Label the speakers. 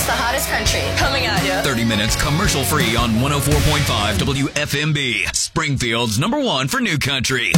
Speaker 1: the hottest country. Coming at you.
Speaker 2: 30 minutes commercial free on 104.5 WFMB. Springfield's #1 for new country.